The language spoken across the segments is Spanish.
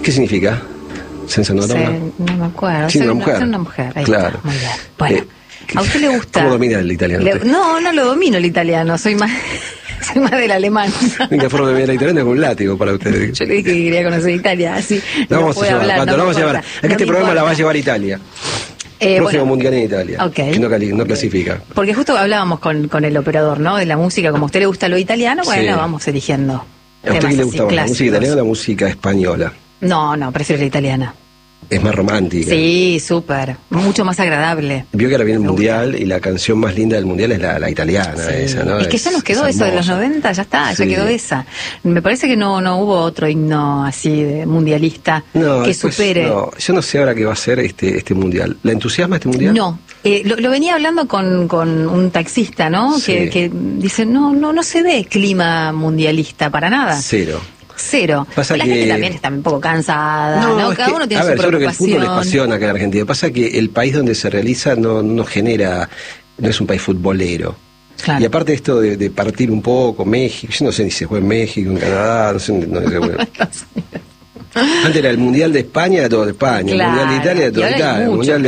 ¿Qué significa? Sensacional. No me acuerdo. Sí, una mujer. Ser una mujer. Ahí claro. está. Muy bien. Bueno, ¿a usted le gusta? ¿Cómo domina el italiano? No lo domino el italiano. Soy más del alemán. Venga, forma de dominar el italiano con un látigo para usted. Yo le dije que quería conocer Italia, así. No vamos a llevar, hablar, Pato, no vamos a llevar. Acá este programa la va a llevar Italia. Próximo mundial en Italia. Okay. Que no clasifica. Porque justo hablábamos con el operador, ¿no? De la música, como a usted le gusta lo italiano, bueno, sí. Vamos eligiendo. ¿A usted qué le gusta más, la música italiana o la música española? No, prefiero la italiana. Es más romántica. Sí, súper. Mucho más agradable. Vio que ahora viene el mundial y la canción más linda del mundial es la italiana, sí. Esa, ¿no? Es que ya nos quedó eso de los 90, ya está, sí. Ya quedó esa. Me parece que no hubo otro himno así de mundialista que supere. No, yo no sé ahora qué va a ser este mundial. ¿La entusiasma este mundial? No. Lo venía hablando con un taxista, ¿no? Sí. Que dice, no se ve clima mundialista para nada. Cero. Pasa la que gente también está un poco cansada, ¿no? Cada uno tiene su preocupación. Yo creo que el fútbol es pasión acá en Argentina. Pasa que el país donde se realiza no genera, no es un país futbolero. Claro. Y aparte esto de partir un poco, México, yo no sé ni si se juega en México, en Canadá, no sé dónde se juega. Antes era el Mundial de España, todo de España, claro. El Mundial de Italia, de todo de Italia, el Mundial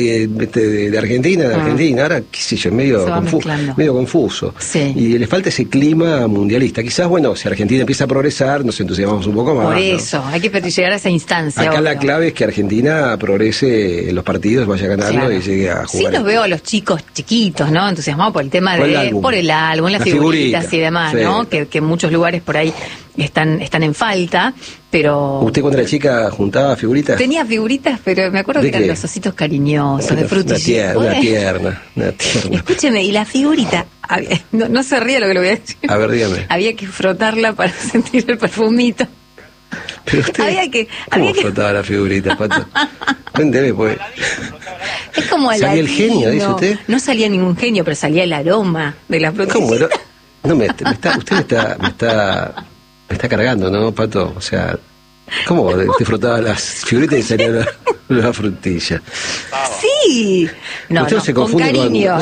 de Argentina, de Argentina, ahora qué sé yo, medio confuso. Sí. Y le falta ese clima mundialista. Quizás, bueno, si Argentina empieza a progresar, nos entusiasmamos un poco más. Por eso, ¿no? Hay que llegar a esa instancia. Acá la clave es que Argentina progrese en los partidos, vaya ganando y llegue a jugar. Sí, los veo a los chicos chiquitos, ¿no? Entusiasmados por el tema por el álbum, las figuritas y demás, sí. ¿No? Que en muchos lugares por ahí están en falta, pero... ¿Usted cuando era chica juntaba figuritas? Tenía figuritas, pero me acuerdo que eran los ositos cariñosos, de frutillita. Una tierna. Escúcheme, y la figurita, no se ría lo que le voy a decir. A ver, dígame. Había que frotarla para sentir el perfumito. Pero usted, ¿cómo frotaba la figurita, Pato? Cuénteme, pues. Es como ¿Salía el genio, dice usted? No salía ningún genio, pero salía el aroma de la frutillita. ¿Cómo? Usted me está cargando, ¿no, Pato? O sea, ¿cómo usted frotaba las figuritas y salía la frutilla? Sí. Usted no se confunde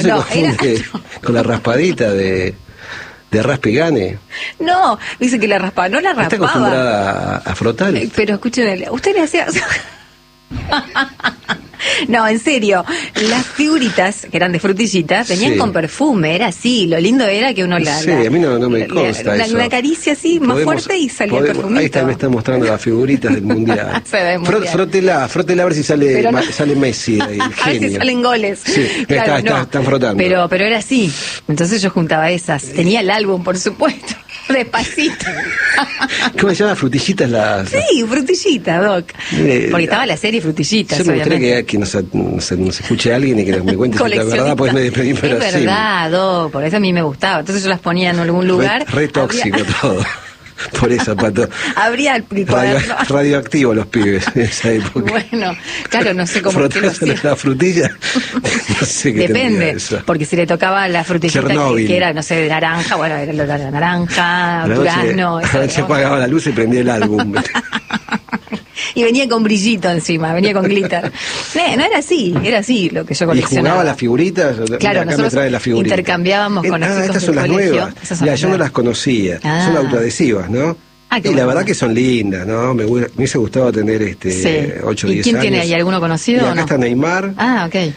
con la raspadita de raspe y gane. No, dice que la raspaba, no la raspaba. ¿Está acostumbrada a frotar? Pero escúcheme, usted le hacía... No, en serio, las figuritas que eran de frutillitas venían con perfume, era así, lo lindo era que uno a mí no me consta eso. Una caricia así más fuerte y salía el perfumito. Ahí está, me está mostrando las figuritas del mundial. Frótela a ver si sale Messi, el genio. A ver si salen goles. Sí, claro, están frotando. Pero era así, entonces yo juntaba esas, tenía el álbum por supuesto. Despacito. ¿Cómo se llama? ¿Frutillitas? Sí, Frutillitas, Doc. Porque estaba la serie Frutillitas. Yo me gustaría que nos escuche alguien y que me cuente si es verdad, pues me despedí, pero es verdad, Doc, por eso a mí me gustaba. Entonces yo las ponía en algún lugar. Re tóxico todo. Por eso, Pato. Habría el radioactivo los pibes en esa época. Bueno, claro, no sé cómo. ¿Frotárselo la frutilla? No sé qué. Depende, porque si le tocaba la frutillita que era, no sé, de naranja, bueno, era lo de naranja, durazno. Se apagaba la luz y prendía el álbum. Y venía con brillito encima, venía con glitter. No era así lo que yo coleccionaba. ¿Y jugaba las figuritas? Claro, nosotros intercambiábamos con los chicos estas son las nuevas. Yo no las conocía. Son autoadhesivas, ¿no? Y la verdad que son lindas, ¿no? Me hubiese gustado tener 8 o 10 años. ¿Y quién tiene ahí? ¿Alguno conocido? Y acá está Neymar. Ah, ok.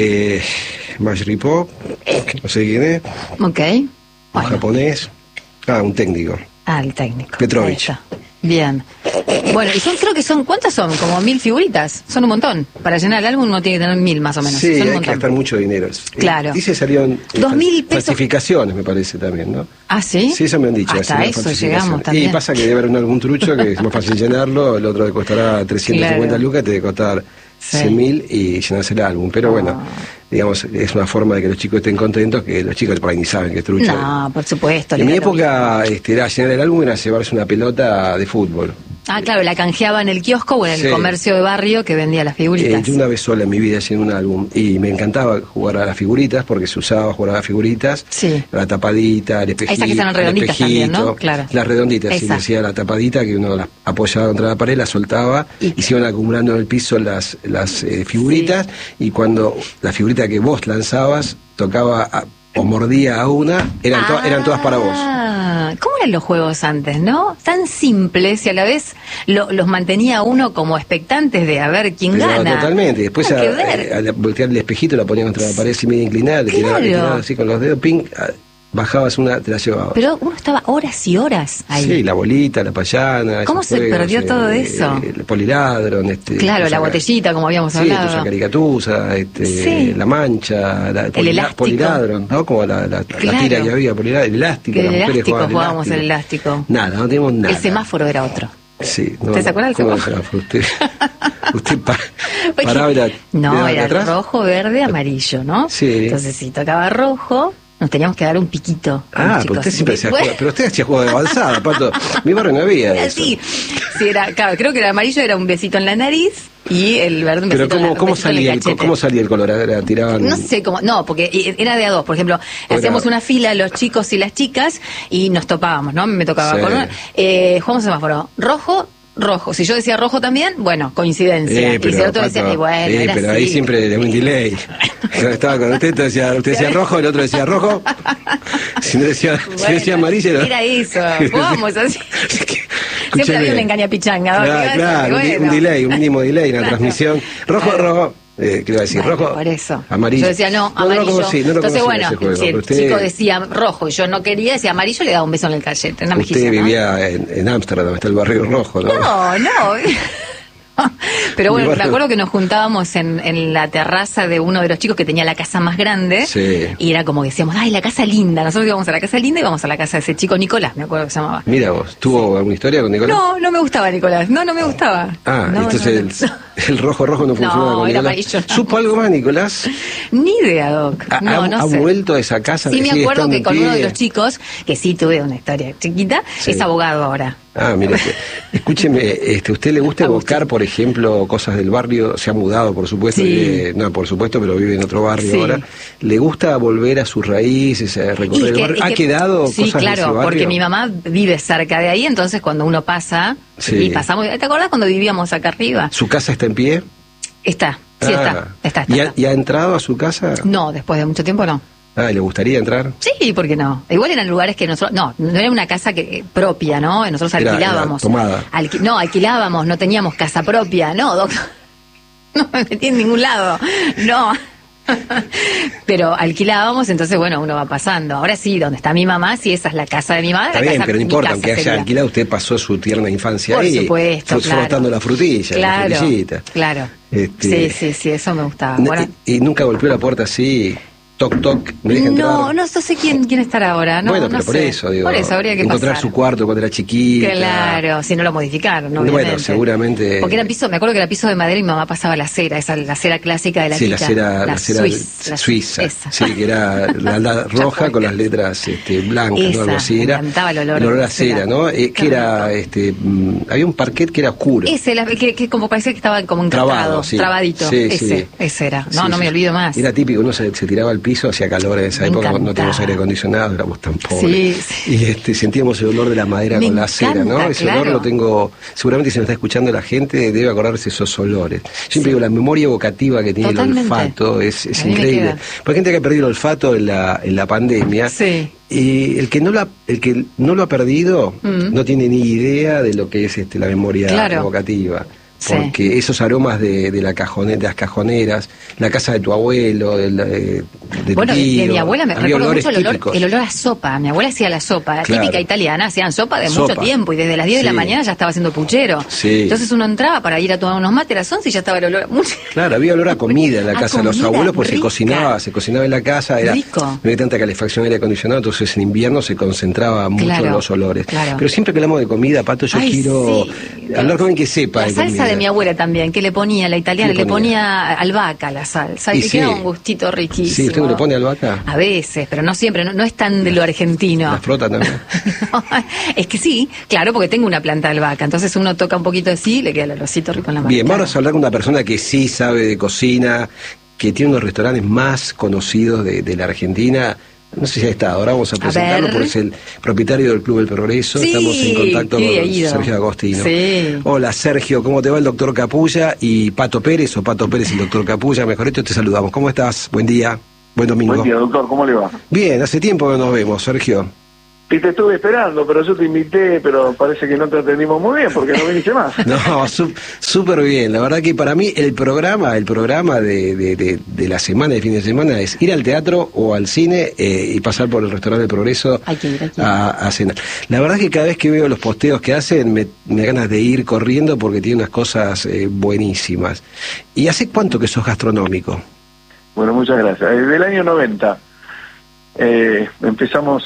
Majripov, que no sé quién es. Ok. Un japonés. Un técnico. El técnico. Petrovich. Bien. Bueno, y creo que son, ¿cuántas son? Como 1000 figuritas. Son un montón. Para llenar el álbum uno tiene que tener 1000 más o menos. Sí, son hay que gastar mucho dinero. Claro. Dice salieron 2000 pesos. Falsificaciones, me parece también, ¿no? ¿Ah, sí? Sí, eso me han dicho. Hasta eso llegamos también. Y pasa que debe haber algún trucho que es más fácil llenarlo, el otro te costará 350 lucas, te debe costar 100.000 y llenarse el álbum. Pero bueno, digamos, es una forma de que los chicos estén contentos, que los chicos por ahí ni saben que es trucho. No, por supuesto. En mi época, era llenar el álbum, era llevarse una pelota de fútbol. Ah, claro, la canjeaba en el kiosco o en el comercio de barrio que vendía las figuritas. Yo una vez sola en mi vida llené un álbum y me encantaba jugar a las figuritas porque se usaba jugar a las figuritas. Sí. La tapadita, el espejito. Esas que están redonditas también, ¿no? Claro. Las redonditas, sí, decía la tapadita que uno las apoyaba contra la pared, las soltaba y se iban acumulando en el piso las figuritas y cuando la figurita que vos lanzabas tocaba o mordía a una, eran todas para vos. ¿Cómo eran los juegos antes, no? Tan simples y a la vez los mantenía uno como expectantes de a ver quién gana. Totalmente. Después al voltear el espejito la ponía contra la pared así medio inclinada, le tiraba así con los dedos, ping, bajabas una, te la llevabas. Pero uno estaba horas y horas ahí. Sí, la bolita, la payana. ¿Cómo se perdió todo eso? El poliladron. Claro, la botellita, como habíamos hablado. Sí, caricatusa, la mancha, el elástico. Poliladron, ¿no? Como la tira que había, el elástico. El elástico, jugábamos el elástico. Nada, no teníamos nada. El semáforo era otro. Sí. ¿Usted se acuerda del semáforo? Usted paraba era rojo, verde, amarillo, ¿no? Sí. Entonces, si tocaba rojo, nos teníamos que dar un piquito. Pero usted siempre hacía juego, pero usted hacía juego de avanzada, Pato. Mi barrio no había eso. Sí, claro, creo que el amarillo era un besito en la nariz y el verde un besito en la ¿cómo salía el color? ¿Tiraban? No sé cómo, porque era de a dos. Por ejemplo, hacíamos una fila los chicos y las chicas y nos topábamos, ¿no? Me tocaba con jugamos semáforo rojo. Si yo decía rojo también, bueno, coincidencia. Y si el otro decía, era pero así. Ahí siempre de un delay. Yo estaba con usted decía rojo, el otro decía rojo. Si decía amarillo. Era eso, jugamos así. Siempre había una engañapichanga. Claro, un delay, un mínimo delay en la transmisión. Rojo. ¿Qué iba a decir? Rojo, por eso. Amarillo. Yo decía amarillo. Entonces, bueno, si el chico decía rojo y yo no quería, decía amarillo, le daba un beso en el cachete, en la mejilla. Usted vivía en Ámsterdam, está el barrio rojo, ¿no? No. Pero bueno, me acuerdo que nos juntábamos en la terraza de uno de los chicos que tenía la casa más grande. Sí. Y era como que decíamos, la casa linda. Nosotros íbamos a la casa linda y íbamos a la casa de ese chico Nicolás, me acuerdo que se llamaba. Mira vos, ¿tuvo alguna historia con Nicolás? No me gustaba Nicolás. No me gustaba. Entonces el rojo no funcionaba con Nicolás. Amarillo, ¿Supo algo más, Nicolás? Ni idea, Doc. ¿Ha vuelto a esa casa? Sí, me acuerdo que con uno de los chicos, que sí tuve una historia chiquita, es abogado ahora. Mire, escúcheme, ¿usted le gusta evocar, por ejemplo, cosas del barrio? Se ha mudado, por supuesto, no, por supuesto, pero vive en otro barrio ahora. ¿Le gusta volver a sus raíces, recorrer el barrio? ¿Ha quedado cosas de ese barrio? Sí, claro, porque mi mamá vive cerca de ahí, entonces cuando uno pasa, y pasamos, ¿te acordás cuando vivíamos acá arriba? ¿Su casa está en pie? Está. Está. ¿Y ha entrado a su casa? No, después de mucho tiempo no. ¿Y le gustaría entrar? Sí, ¿por qué no? Igual eran lugares que nosotros... No era una casa propia, ¿no? Nosotros alquilábamos. Era tomada. Alquilábamos, no teníamos casa propia. No, doctor. No me metí en ningún lado. No. Pero alquilábamos, entonces, bueno, uno va pasando. Ahora sí, donde está mi mamá, sí, esa es la casa de mi mamá. Está bien, pero no importa, aunque haya alquilado, usted pasó su tierna infancia ahí. Por supuesto, frotando la frutilla, la frutillita. Claro. Sí, eso me gustaba. ¿Y nunca golpeó la puerta así... Toc, toc, me deja entrar? No sé quién estará ahora. Pero por eso, digo. Por eso habría que encontrar pasar su cuarto cuando era chiquita. Claro, si no lo modificaron, ¿no? Bueno, seguramente. Porque era piso, me acuerdo que era piso de madera y mi mamá pasaba la cera, la cera clásica de la tita. La cera suiza. Esa. Sí, que era la roja con las letras blancas, ¿no? Algo así. Me encantaba el olor a cera, ¿no? Que era, había un parquet que era oscuro. Ese, que como parecía que estaba como encantado, trabadito. Ese era. No me olvido más. Era típico, uno se tiraba al piso, hacía calor. En esa época no teníamos aire acondicionado, éramos tan pobres. Y sentíamos el olor de la madera con la cera, ¿no? Ese olor lo tengo, seguramente si me está escuchando la gente debe acordarse esos olores. Siempre digo, la memoria evocativa que tiene el olfato es increíble. Porque hay gente que ha perdido el olfato en la pandemia. Y el que no lo ha perdido no tiene ni idea de lo que es la memoria evocativa. Porque esos aromas de las cajoneras, la casa de tu abuelo, de tu tío, de mi abuela me recuerdo mucho el olor a sopa. Mi abuela hacía la sopa, típica italiana, hacían sopa de mucho tiempo y desde las 10 de la mañana ya estaba haciendo puchero. Entonces uno entraba para ir a tomar unos mates a las 11 y ya estaba el olor a... Claro, había olor a comida en la casa de los abuelos porque se cocinaba en la casa, no había tanta calefacción, aire acondicionado, entonces en invierno se concentraba mucho los olores. Pero siempre que hablamos de comida, Pato, yo quiero hablar con alguien que sepa la salsa de mi abuela también, que le ponía, la italiana, le ponía albahaca a la salsa y queda un gustito riquísimo. Sí, ¿usted no le pone albahaca? A veces, pero no siempre, no es tan de lo argentino. ¿La frota también? No, es que sí, claro, porque tengo una planta de albahaca, entonces uno toca un poquito así y le queda el olorcito rico en la mano. Bien, vamos a hablar con una persona que sí sabe de cocina, que tiene unos restaurantes más conocidos de la Argentina. No sé si ha estado, ahora vamos a presentarlo porque es el propietario del Club El Progreso. Estamos en contacto con Sergio Agostino. Hola Sergio, ¿cómo te va el doctor Capulla y Pato Pérez, o Pato Pérez y el doctor Capulla? Mejor esto, te saludamos. ¿Cómo estás? Buen día, buen domingo. Buen día, doctor, ¿cómo le va? Bien, hace tiempo que nos vemos, Sergio. Y te estuve esperando, pero yo te invité, pero parece que no te atendimos muy bien porque no viniste más. No, súper bien. La verdad que para mí el programa de la semana, de fin de semana, es ir al teatro o al cine y pasar por el restaurante del Progreso a cenar. La verdad que cada vez que veo los posteos que hacen me da ganas de ir corriendo porque tiene unas cosas buenísimas. ¿Y hace cuánto que sos gastronómico? Bueno, muchas gracias. Desde el año 90 empezamos,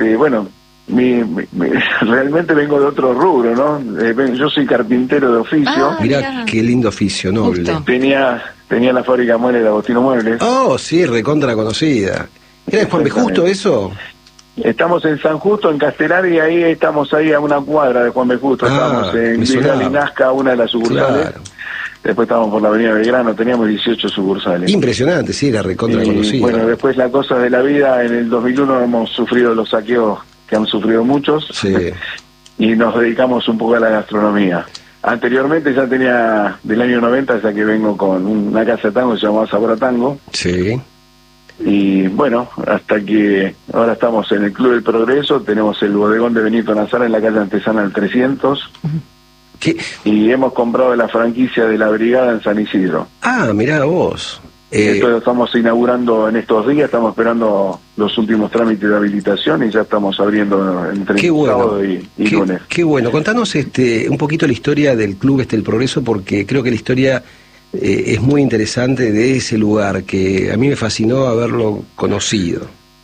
realmente vengo de otro rubro, ¿no? Yo soy carpintero de oficio. Mirá qué lindo oficio, noble. Justo. Tenía la fábrica Muebles de Agostino Muebles. Oh, sí, recontra conocida. ¿Era de Juan B. Justo eso? Estamos en San Justo, en Castelar, y ahí estamos ahí a una cuadra de Juan B. Justo. Estamos en Villa Linasca, una de las sucursales. Claro. Después estábamos por la avenida Belgrano, teníamos 18 sucursales. Impresionante, sí, era recontra conocida. Bueno, después las cosas de la vida, en el 2001 hemos sufrido los saqueos que han sufrido muchos, sí. Y nos dedicamos un poco a la gastronomía. Anteriormente ya tenía, del año 90, ya que vengo con una casa de tango que se llamaba Sabor a Tango. Sí. Y bueno, hasta que ahora estamos en el Club del Progreso, tenemos el bodegón de Benito Nazara en la calle Antesana del 300. ¿Qué? Y hemos comprado la franquicia de la Brigada en San Isidro. Ah, mirá vos. Esto lo estamos inaugurando en estos días, estamos esperando los últimos trámites de habilitación y ya estamos abriendo entre sábado y lunes. Qué bueno. Contanos un poquito la historia del Club El Progreso, porque creo que la historia es muy interesante de ese lugar, que a mí me fascinó haberlo conocido.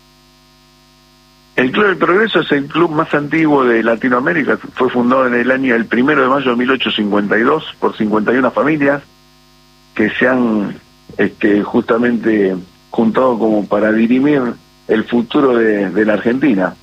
El Club del Progreso es el club más antiguo de Latinoamérica. Fue fundado en el 1 de mayo de 1852 por 51 familias que se han justamente juntado como para dirimir el futuro de la Argentina.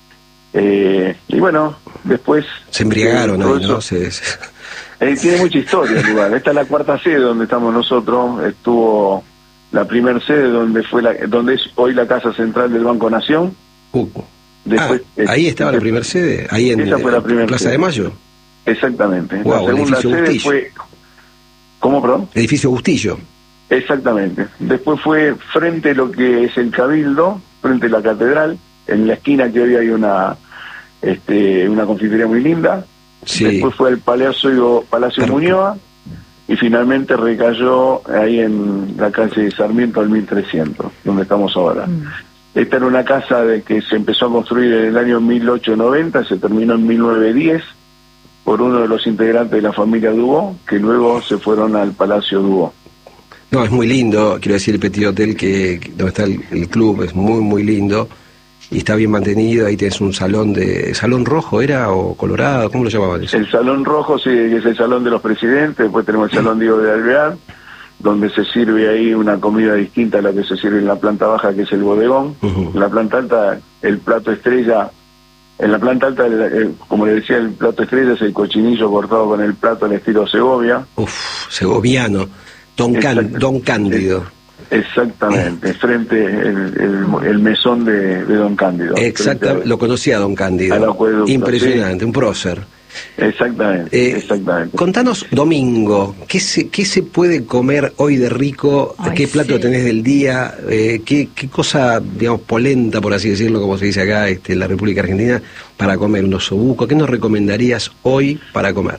Y bueno, después... Se embriagaron ahí, ¿no? Tiene mucha historia el lugar. Esta es la cuarta sede donde estamos nosotros. Estuvo la primer sede donde es hoy la Casa Central del Banco Nación. Después, ahí estaba la primera sede, ahí en esa fue la primera Plaza sede. de Mayo. Exactamente. Wow, la segunda sede Bustillo. fue... ¿Cómo, perdón? Edificio Bustillo. Exactamente. Después fue frente a lo que es el Cabildo, frente a la Catedral, en la esquina que hoy hay una confitería muy linda. Sí. Después fue el Palacio Muñoa y finalmente recayó ahí en la calle Sarmiento al 1300, donde estamos ahora. Esta era una casa que se empezó a construir en el año 1890, se terminó en 1910 por uno de los integrantes de la familia Dubó, que luego se fueron al Palacio Dubó. No, es muy lindo, quiero decir, el Petit Hotel donde está el club, es muy, muy lindo y está bien mantenido. Ahí tienes un ¿salón rojo era o colorado? ¿Cómo lo llamaban eso? El salón rojo, sí, que es el salón de los presidentes. Después tenemos el salón Diego de Alvear, donde se sirve ahí una comida distinta a la que se sirve en la planta baja, que es el bodegón. En la planta alta, el plato estrella. En la planta alta, como le decía, el plato estrella es el cochinillo cortado con el plato al estilo Segovia. Segoviano. Don Cándido. Exactamente, frente el mesón de Don Cándido. Exactamente, lo conocía Don Cándido. Impresionante, sí. Un prócer. Exactamente. Contanos, domingo, ¿qué se puede comer hoy de rico? ¿Qué plato tenés del día? ¿Qué cosa, digamos, polenta, por así decirlo, como se dice acá en la República Argentina, para comer? ¿Un osobuco? ¿Qué nos recomendarías hoy para comer?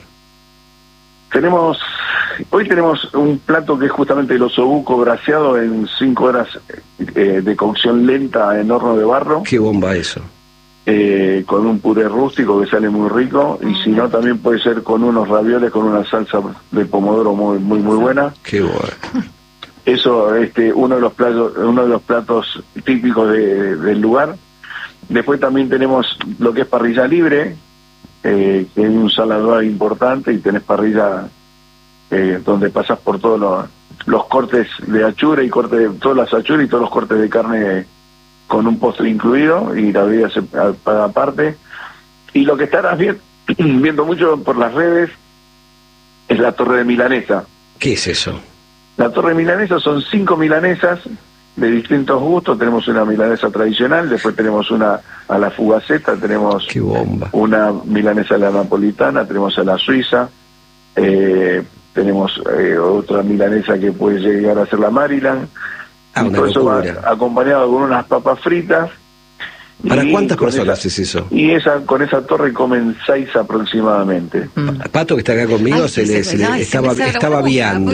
Hoy tenemos un plato que es justamente el osobuco braseado en 5 horas de cocción lenta en horno de barro. ¡Qué bomba eso! Con un puré rústico que sale muy rico, y si no también puede ser con unos ravioles con una salsa de pomodoro muy muy muy buena. ¡Qué bueno! Eso, uno de los platos típicos del lugar. Después también tenemos lo que es parrilla libre, que es un salador importante, y tenés parrilla donde pasas por todos los cortes de achura y todas las achuras y todos los cortes de carne con un postre incluido, y la bebida se paga aparte. Y lo que estarás viendo mucho por las redes es la torre de milanesa. ¿Qué es eso? La torre de milanesa son 5 milanesas de distintos gustos. Tenemos una milanesa tradicional, después tenemos una a la fugaceta, tenemos ¡qué bomba! Una milanesa a la napolitana, tenemos a la suiza, tenemos otra milanesa que puede llegar a ser la Maryland. Y todo eso va acompañado con unas papas fritas ¿Para cuántas personas es eso? Y con esa torre comen 6 aproximadamente. Pato, que está acá conmigo, estaba viando.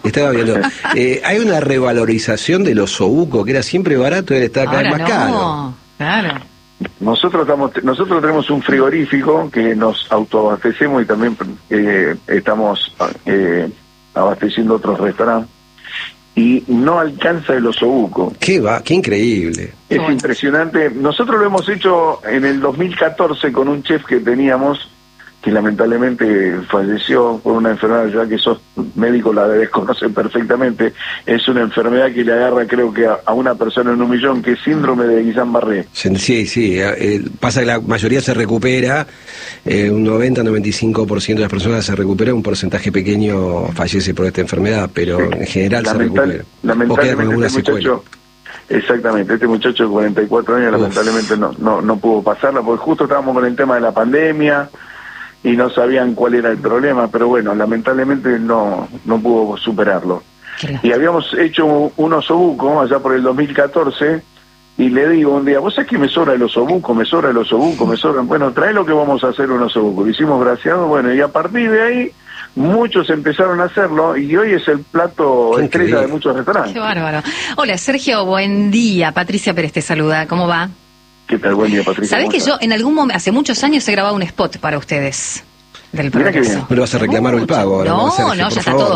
Hay una revalorización del osobuco, que era siempre barato y está cada vez más caro. Claro. Nosotros tenemos un frigorífico que nos autoabastecemos y también estamos abasteciendo otros restaurantes. Y no alcanza el osobuco. ¡Qué increíble! Es impresionante. Nosotros lo hemos hecho en el 2014 con un chef que teníamos, que lamentablemente falleció por una enfermedad, ya que sos médico la debes conocer perfectamente. Es una enfermedad que le agarra, creo que a una persona en 1 millón, que es síndrome de Guillain-Barré. Sí. Pasa que la mayoría se recupera, un 90-95% de las personas se recupera, un porcentaje pequeño fallece por esta enfermedad, pero en general se recupera. Lamentablemente exactamente, este muchacho de 44 años lamentablemente no pudo pasarla, porque justo estábamos con el tema de la pandemia, y no sabían cuál era el problema, pero bueno, lamentablemente no pudo superarlo. Claro. Y habíamos hecho un osobuco allá por el 2014, y le digo un día, vos sabés que me sobra el osobuco, me sobra, bueno, trae lo que vamos a hacer un osobuco. Lo hicimos braseado, bueno, y a partir de ahí muchos empezaron a hacerlo, y hoy es el plato estrella de muchos restaurantes. Qué bárbaro. Hola, Sergio, buen día. Patricia Pérez te saluda, ¿cómo va? ¿Qué tal? Buen día, Patricia. ¿Sabés que yo en algún momento, hace muchos años, he grabado un spot para ustedes? Del progreso. Pero vas a reclamar el pago ahora. No, Sergio, ya está todo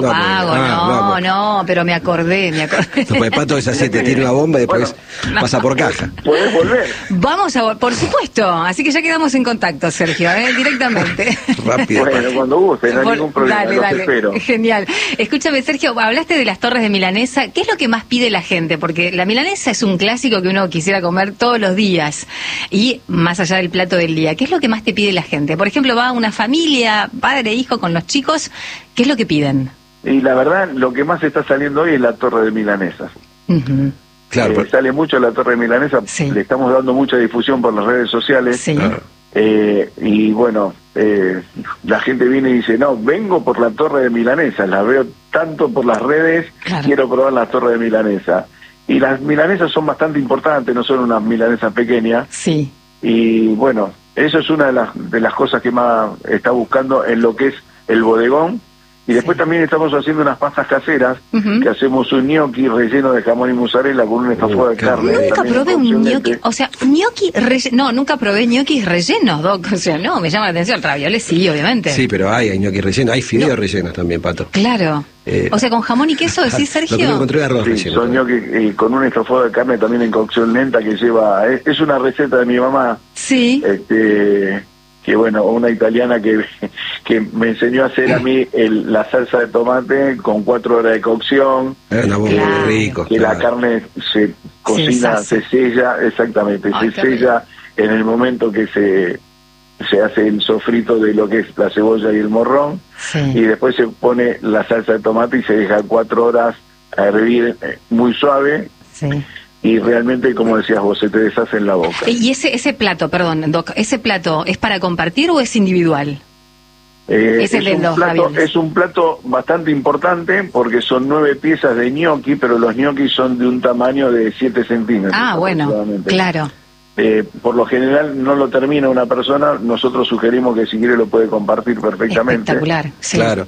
pago. Pero me acordé. No, pues Pato es así, te tira una bomba y después pasa por caja. ¿Podés volver? Vamos por supuesto. Así que ya quedamos en contacto, Sergio, directamente. Rápido. Bueno, cuando guste, no hay ningún problema, dale. Espero. Genial. Escúchame, Sergio, hablaste de las torres de milanesa. ¿Qué es lo que más pide la gente? Porque la milanesa es un clásico que uno quisiera comer todos los días. Y más allá del plato del día, ¿qué es lo que más te pide la gente? Por ejemplo, va una familia, padre, hijo, con los chicos, ¿qué es lo que piden? Y la verdad, lo que más está saliendo hoy es la torre de milanesa. Uh-huh. Claro, sale mucho la torre de milanesa, le estamos dando mucha difusión por las redes sociales. Sí. Y bueno, la gente viene y dice, no, vengo por la torre de milanesa, la veo tanto por las redes, quiero probar la torre de milanesa. Y las milanesas son bastante importantes, no son unas milanesas pequeñas. Sí. Y bueno, eso es una de las cosas que más está buscando en lo que es el bodegón. Y después también estamos haciendo unas pastas caseras, que hacemos un gnocchi relleno de jamón y mozzarella con un estofado de carne. Nunca probé un gnocchi, o sea, gnocchi relleno, no, nunca probé gnocchis rellenos, Doc, o sea, no, me llama la atención, ravioles sí, obviamente. Sí, pero hay gnocchi rellenos, hay fideos rellenos también, Pato. Claro. O sea, con jamón y queso, ¿decís, Sergio? Lo que me encontré de arroz relleno. Son gnocchi con un estofado de carne también en cocción lenta que lleva, es una receta de mi mamá. Sí. Que bueno, una italiana que me enseñó a hacer a mí la salsa de tomate con 4 horas de cocción. Rico. Que la carne se cocina, se sella, exactamente, se sella en el momento que se hace el sofrito de lo que es la cebolla y el morrón, y después se pone la salsa de tomate y se deja 4 horas a hervir muy suave. Sí. Y realmente, como decías vos, se te deshace en la boca. ¿Y ese plato, perdón, Doc, ese plato es para compartir o es individual? Es un plato bastante importante porque son 9 piezas de gnocchi, pero los gnocchi son de un tamaño de 7 centímetros. Ah, bueno, claro. Por lo general no lo termina una persona, nosotros sugerimos que si quiere lo puede compartir perfectamente. Espectacular, sí. Claro.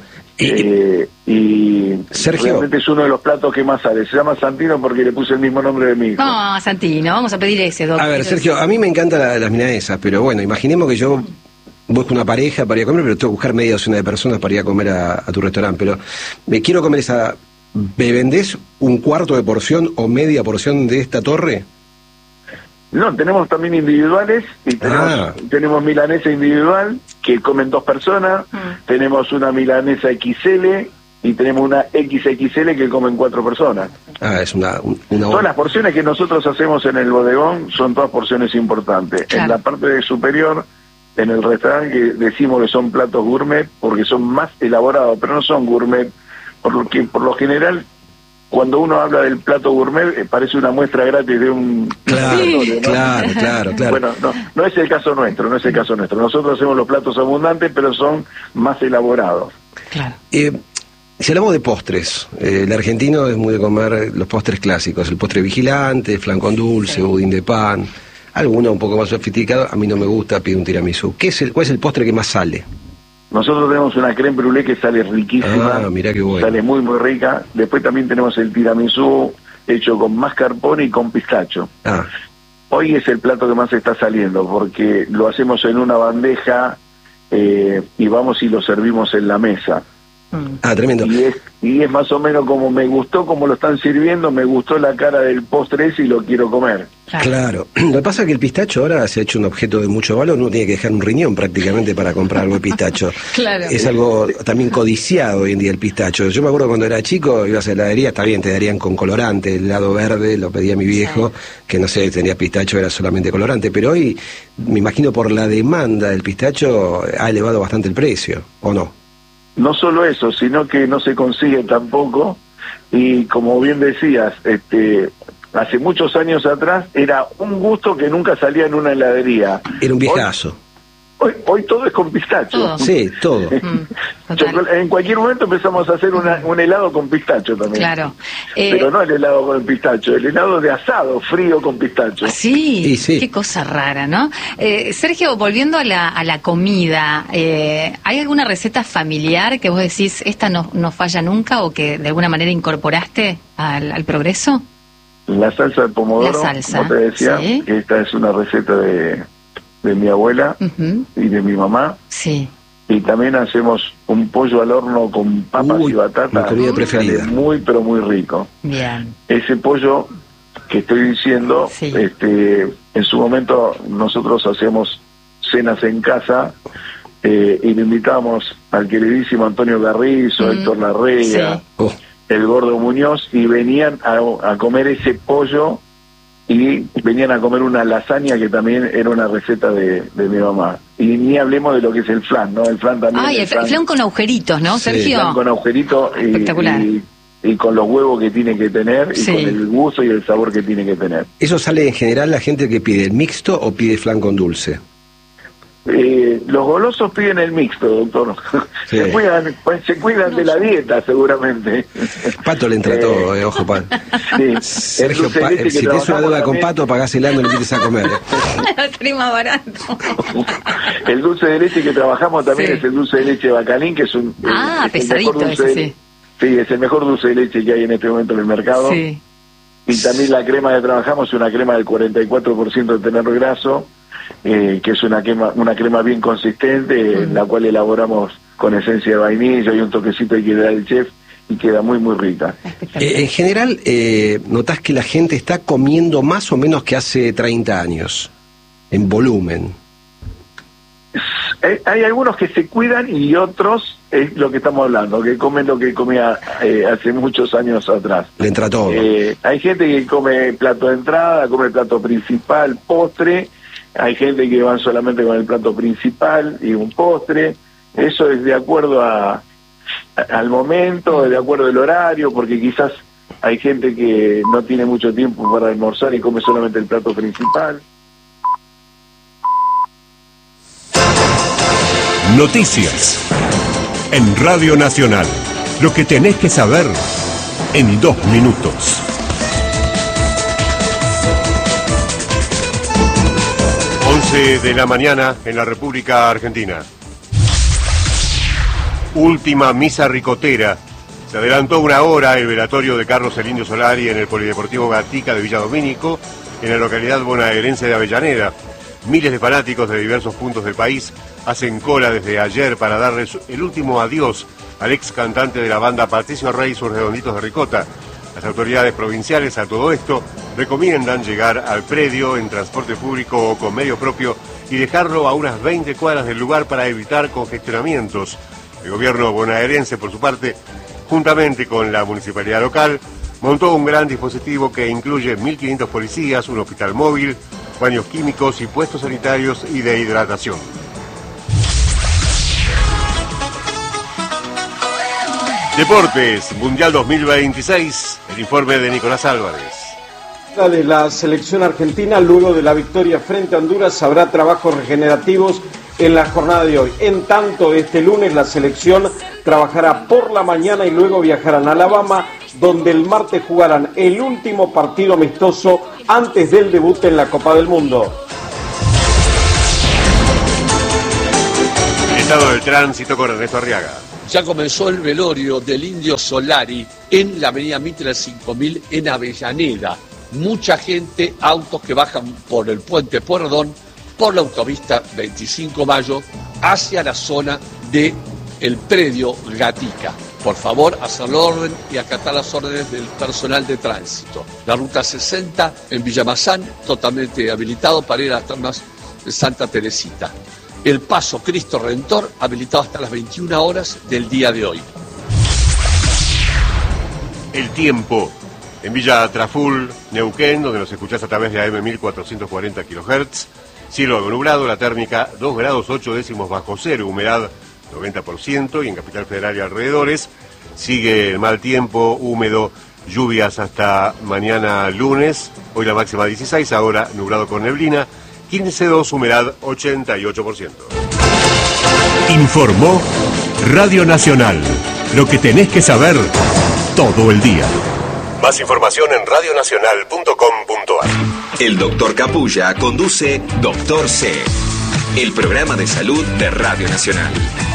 Y Sergio, realmente es uno de los platos que más sale. Se llama Santino porque le puse el mismo nombre de mi hijo. No, Santino, vamos a pedir ese, Doc. A ver, Sergio, a mí me encantan las milanesas, pero bueno, imaginemos que yo busco una pareja para ir a comer, pero tengo que buscar media docena de personas para ir a comer a tu restaurante, pero me quiero comer esa... ¿Me vendés un cuarto de porción o media porción de esta torre? No, tenemos también individuales y tenemos milanesa individual que comen 2 personas, tenemos una milanesa XL y tenemos una XXL que comen 4 personas. Es una... Todas las porciones que nosotros hacemos en el bodegón son todas porciones importantes. Claro. En la parte superior, en el restaurante, que decimos que son platos gourmet porque son más elaborados, pero no son gourmet, porque por lo general... Cuando uno habla del plato gourmet, parece una muestra gratis de un... Claro. Bueno, no es el caso nuestro, Nosotros hacemos los platos abundantes, pero son más elaborados. Claro. Si hablamos de postres, el argentino es muy de comer los postres clásicos, el postre vigilante, flan con dulce, budín de pan. Alguno un poco más sofisticado, a mí no me gusta, pido un tiramisú. ¿Cuál es el postre que más sale? Nosotros tenemos una crème brûlée que sale riquísima. Mirá qué bueno. Sale muy, muy rica. Después también tenemos el tiramisú hecho con mascarpone y con pistacho. Hoy es el plato que más está saliendo, porque lo hacemos en una bandeja y vamos y lo servimos en la mesa. Tremendo. Y es más o menos como me gustó como lo están sirviendo, me gustó la cara del postre ese y lo quiero comer. Claro. Lo que pasa es que el pistacho ahora se ha hecho un objeto de mucho valor, uno tiene que dejar un riñón prácticamente para comprar algo de pistacho. Claro. Es algo también codiciado hoy en día el pistacho. Yo me acuerdo cuando era chico, ibas a la heladería, está bien, te darían con colorante, el helado verde, lo pedía mi viejo, que no sé, tenía pistacho, era solamente colorante, pero hoy, me imagino por la demanda del pistacho, ha elevado bastante el precio, ¿o no? No solo eso, sino que no se consigue tampoco, y como bien decías, hace muchos años atrás era un gusto que nunca salía en una heladería. Era un viejazo. Hoy todo es con pistacho. ¿Todo? Sí, todo. En cualquier momento empezamos a hacer un helado con pistacho también. Claro. Pero no el helado con el pistacho, el helado de asado frío con pistacho. Sí, qué cosa rara, ¿no? Sergio, volviendo a la comida, ¿hay alguna receta familiar que vos decís, esta no falla nunca o que de alguna manera incorporaste al progreso? La salsa de pomodoro, como te decía, ¿sí? Esta es una receta de mi abuela y de mi mamá. Sí. Y también hacemos un pollo al horno con papas y batata. Mi comida preferida. Muy, pero muy rico. Bien. Ese pollo que estoy diciendo, en su momento nosotros hacíamos cenas en casa y le invitábamos al queridísimo Antonio Carrizo, Héctor Larrea, el Gordo Muñoz, y venían a comer ese pollo. Y venían a comer una lasaña que también era una receta de mi mamá. Y ni hablemos de lo que es el flan, ¿no? El flan también. El flan con agujeritos, ¿no, Sergio? El flan con agujeritos y con los huevos que tiene que tener y con el gusto y el sabor que tiene que tener. ¿Eso sale en general la gente que pide el mixto o pide flan con dulce? Los golosos piden el mixto, doctor. Sí. Se cuidan de la dieta, seguramente. Pato le entra todo, ojo, Pato. Sí. Sergio, si tienes una deuda con Pato, pagás el año y no invites a comer. Prima barato. El dulce de leche que trabajamos también es el dulce de leche Bacalín, que es un... pesadito ese, sí, es el mejor dulce de leche que hay en este momento en el mercado. Sí. Y también la crema que trabajamos es una crema del 44% de tenor graso, que es una crema bien consistente, en la cual elaboramos con esencia de vainilla y un toquecito que le da el chef, y queda muy, muy rica. En general, ¿notás que la gente está comiendo más o menos que hace 30 años, en volumen? Hay algunos que se cuidan y otros, es lo que estamos hablando, que comen lo que comía hace muchos años atrás. Le entra todo. Hay gente que come plato de entrada, come plato principal, postre. Hay gente que va solamente con el plato principal y un postre. Eso es de acuerdo al momento, de acuerdo al horario, porque quizás hay gente que no tiene mucho tiempo para almorzar y come solamente el plato principal. Noticias en Radio Nacional. Lo que tenés que saber en 2 minutos. 11 de la mañana en la República Argentina. Última misa ricotera. Se adelantó 1 hora el velatorio de Carlos el Indio Solari en el Polideportivo Gatica de Villa Domínico, en la localidad bonaerense de Avellaneda. Miles de fanáticos de diversos puntos del país hacen cola desde ayer para darles el último adiós al ex cantante de la banda Patricio Rey y sus Redonditos de Ricota. Las autoridades provinciales a todo esto recomiendan llegar al predio en transporte público o con medio propio y dejarlo a unas 20 cuadras del lugar para evitar congestionamientos. El gobierno bonaerense, por su parte, juntamente con la municipalidad local, montó un gran dispositivo que incluye 1.500 policías, un hospital móvil, baños químicos y puestos sanitarios y de hidratación. Deportes, Mundial 2026, el informe de Nicolás Álvarez. De la selección argentina, luego de la victoria frente a Honduras, habrá trabajos regenerativos en la jornada de hoy. En tanto, este lunes la selección trabajará por la mañana y luego viajarán a Alabama, donde el martes jugarán el último partido amistoso antes del debut en la Copa del Mundo. estado del tránsito con Ernesto Arriaga. Ya comenzó el velorio del Indio Solari en la avenida Mitre 5000 en Avellaneda. Mucha gente, autos que bajan por el puente Pueyrredón, por la autopista 25 Mayo, hacia la zona del predio Gatica. Por favor, hacer el orden y acatar las órdenes del personal de tránsito. La ruta 60 en Villamazán, totalmente habilitado para ir a las termas de Santa Teresita. El paso Cristo Redentor, habilitado hasta las 21 horas del día de hoy. El tiempo. En Villa Traful, Neuquén, donde nos escuchás a través de AM 1440 kHz. Cielo algo nublado, la térmica 2 grados 8 décimos bajo cero, humedad 90%, y en Capital Federal y alrededores sigue el mal tiempo, húmedo, lluvias hasta mañana lunes. Hoy la máxima 16, ahora nublado con neblina, 15,2, humedad 88%. Informó Radio Nacional. Lo que tenés que saber todo el día. Más información en radionacional.com.ar. El doctor Capulla conduce Doctor C, el programa de salud de Radio Nacional.